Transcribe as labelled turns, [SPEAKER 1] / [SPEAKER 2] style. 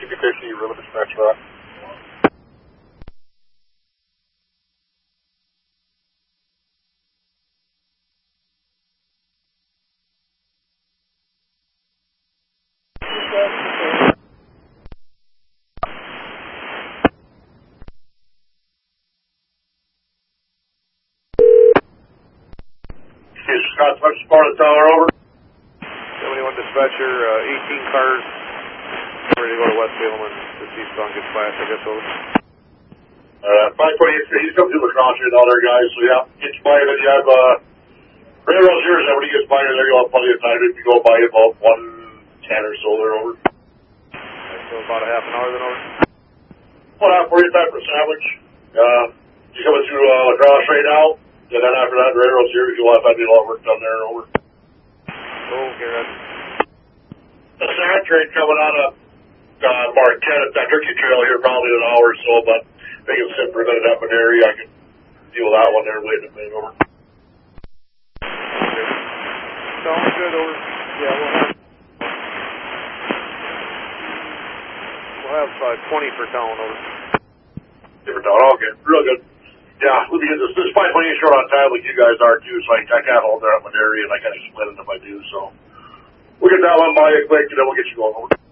[SPEAKER 1] CP50, River Dispatch Rock.
[SPEAKER 2] Scott, part of the tower, over.
[SPEAKER 1] 71 dispatcher, 18 cars ready to go to West Salem and this eastbound gets flashed, I guess, over.
[SPEAKER 2] 528, he's coming through the cross street, all there, guys, so yeah, get you by, then you have, railroad here, so when he gets by there, you'll have plenty of time if you go by about 110 or so there, over.
[SPEAKER 1] So about a half an hour then, over?
[SPEAKER 2] Well, 45 for sandwich. You coming through, cross right now, and then after that, railroad here, you'll have to do a lot of work down there, over.
[SPEAKER 1] Okay, right.
[SPEAKER 2] The sand train coming out of Marquette at that Turkey Trail here probably in an hour or so, but they can sit for a minute up in area. I can deal with that one there waiting a minute, over.
[SPEAKER 1] Okay. Sounds good, over. Yeah, we'll have 20 for town, over.
[SPEAKER 2] Different town, okay, real good. Yeah, because this 528 short on time like you guys are too, so I can't hold there up in area and I kind of split it if I do, so we'll get that one by you quick and then we'll get you going over.